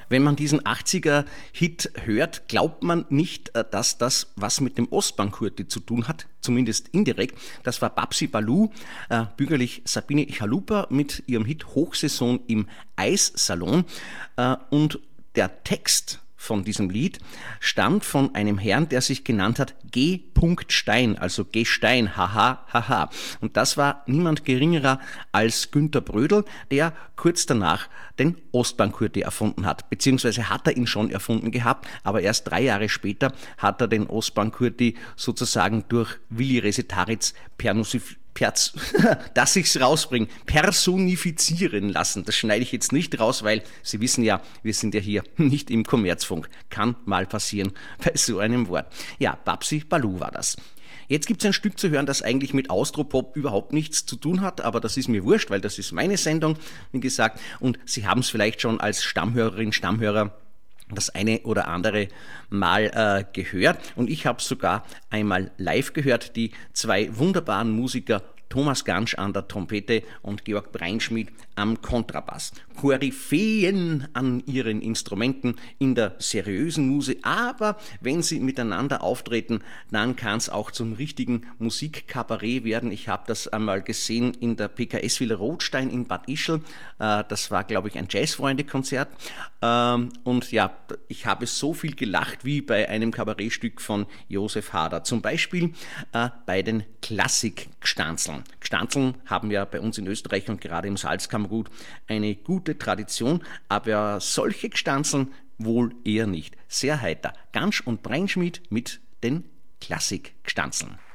Wenn man diesen 80er-Hit hört, glaubt man nicht, dass das was mit dem Ostbahn-Kurti zu tun hat, zumindest indirekt. Das war Babsi Balu, bürgerlich Sabine Chalupa mit ihrem Hit Hochsaison im Eissalon. Und der Text von diesem Lied stammt von einem Herrn, der sich genannt hat G. Stein, also Gestein, haha, haha. Und das war niemand geringerer als Günter Brödel, der kurz danach den Ostbahn-Kurti erfunden hat. Beziehungsweise hat er ihn schon erfunden gehabt, aber erst 3 Jahre später hat er den Ostbahn-Kurti sozusagen durch Willi Resetaritz dass ich's rausbringe, personifizieren lassen. Das schneide ich jetzt nicht raus, weil Sie wissen ja, wir sind ja hier nicht im Kommerzfunk. Kann mal passieren bei so einem Wort. Ja, Babsi Balu war das. Jetzt gibt es ein Stück zu hören, das eigentlich mit Austropop überhaupt nichts zu tun hat, aber das ist mir wurscht, weil das ist meine Sendung, wie gesagt, und Sie haben es vielleicht schon als Stammhörerin, Stammhörer das eine oder andere Mal gehört, und ich habe sogar einmal live gehört, die 2 wunderbaren Musiker Thomas Gansch an der Trompete und Georg Breinschmidt am Kontrabass. Koryphäen an ihren Instrumenten in der seriösen Musik, aber wenn sie miteinander auftreten, dann kann es auch zum richtigen Musikkabarett werden. Ich habe das einmal gesehen in der PKS Villa Rothstein in Bad Ischl. Das war, glaube ich, ein Jazzfreunde-Konzert. Und ja, ich habe so viel gelacht wie bei einem Kabarettstück von Josef Hader. Zum Beispiel bei den Klassik-Gstanzeln. Gstanzeln haben ja bei uns in Österreich und gerade im Salzkammergut eine gute Tradition, aber solche Gstanzeln wohl eher nicht. Sehr heiter. Gansch und Breinschmidt mit den Klassik-Gstanzeln.